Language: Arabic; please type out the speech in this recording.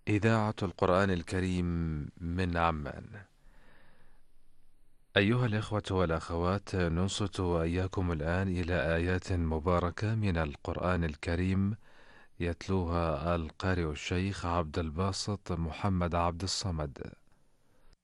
إذاعة القرآن الكريم من عمان. أيها الإخوة والأخوات، ننصت وإياكم الآن إلى آيات مباركة من القرآن الكريم، يتلوها القارئ الشيخ عبد الباسط محمد عبد الصمد.